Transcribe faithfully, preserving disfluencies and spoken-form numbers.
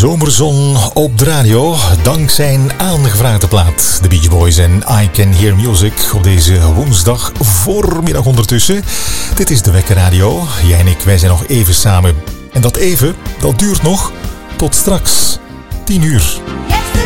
Zomerzon op de radio, dankzij een aangevraagde plaat. The Beach Boys en I Can Hear Music op deze woensdag voormiddag ondertussen. Dit is de Wekker Radio. Jij en ik, wij zijn nog even samen. En dat even, dat duurt nog tot straks tien uur.